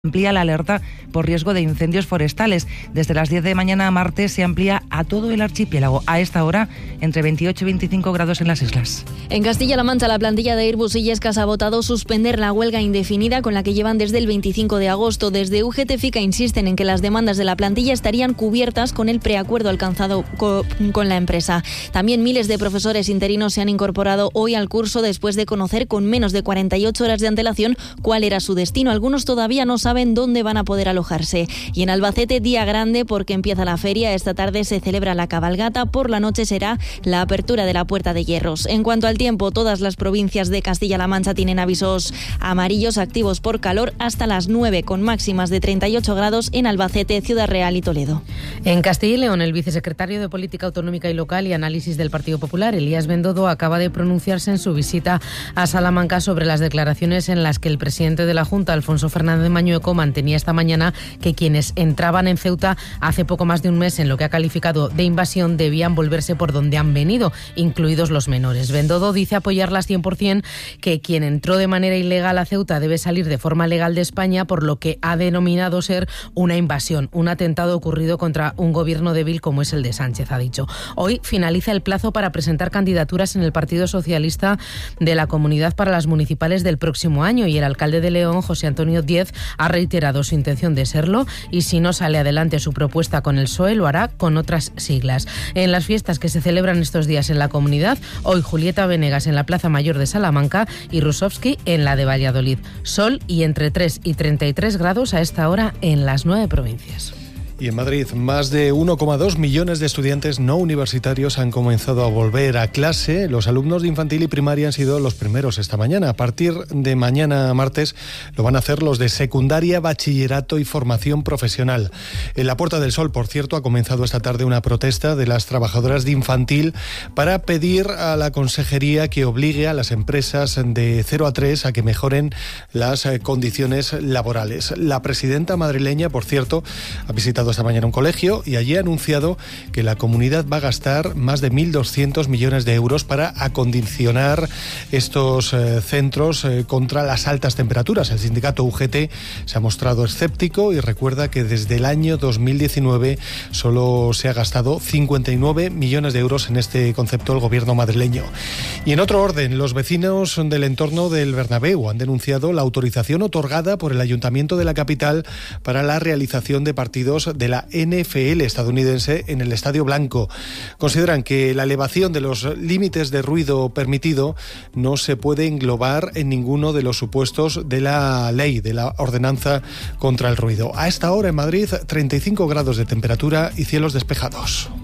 Amplía la alerta por riesgo de incendios forestales. Desde las 10 de mañana a martes se amplía a todo el archipiélago. A esta hora, entre 28 y 25 grados en las islas. En Castilla-La Mancha, la plantilla de Airbus y Illescas ha votado suspender la huelga indefinida con la que llevan desde el 25 de agosto. Desde UGT FICA insisten en que las demandas de la plantilla estarían cubiertas con el preacuerdo alcanzado con la empresa. También miles de profesores interinos se han incorporado hoy al curso después de conocer con menos de 48 horas de antelación cuál era su destino. Algunos todavía no saben dónde van a poder alojarse. Y en Albacete, día grande porque empieza la feria. Esta tarde se celebra la cabalgata. Por la noche será la apertura de la Puerta de Hierros. En cuanto al tiempo, todas las provincias de Castilla-La Mancha tienen avisos amarillos activos por calor hasta las 9, con máximas de 38 grados en Albacete, Ciudad Real y Toledo. En Castilla y León, el vicesecretario de Política Autonómica y Local y Análisis del Partido Popular, Elías Bendodo, acaba de pronunciarse en su visita a Salamanca sobre las declaraciones en las que el presidente de la Junta, Alfonso Fernández Mañueco, mantenía esta mañana que quienes entraban en Ceuta hace poco más de un mes en lo que ha calificado de invasión debían volverse por donde han venido, incluidos los menores. Bendodo dice apoyarlas 100%, que quien entró de manera ilegal a Ceuta debe salir de forma legal de España, por lo que ha denominado ser una invasión, un atentado ocurrido contra un gobierno débil como es el de Sánchez, ha dicho. Hoy finaliza el plazo para presentar candidaturas en el Partido Socialista de la Comunidad para las municipales del próximo año y el alcalde de León, José Antonio Díez, ha reiterado su intención de serlo y si no sale adelante su propuesta con el PSOE lo hará con otras siglas. En las fiestas que se celebran estos días en la comunidad, hoy Julieta Venegas en la Plaza Mayor de Salamanca y Rusovsky en la de Valladolid. Sol y entre 3 y 33 grados a esta hora en las 9 provincias. Y en Madrid, más de 1,2 millones de estudiantes no universitarios han comenzado a volver a clase. Los alumnos de infantil y primaria han sido los primeros esta mañana. A partir de mañana martes lo van a hacer los de secundaria, bachillerato y formación profesional. En la Puerta del Sol, por cierto, ha comenzado esta tarde una protesta de las trabajadoras de infantil para pedir a la consejería que obligue a las empresas de 0 a 3 a que mejoren las condiciones laborales. La presidenta madrileña, por cierto, ha visitado esta mañana un colegio y allí ha anunciado que la comunidad va a gastar más de 1.200 millones de euros para acondicionar estos centros contra las altas temperaturas. El sindicato UGT se ha mostrado escéptico y recuerda que desde el año 2019 solo se ha gastado 59 millones de euros en este concepto el gobierno madrileño. Y en otro orden, los vecinos del entorno del Bernabéu han denunciado la autorización otorgada por el Ayuntamiento de la capital para la realización de partidos de la NFL estadounidense en el Estadio Blanco. Consideran que la elevación de los límites de ruido permitido no se puede englobar en ninguno de los supuestos de la ley, de la ordenanza contra el ruido. A esta hora en Madrid, 35 grados de temperatura y cielos despejados.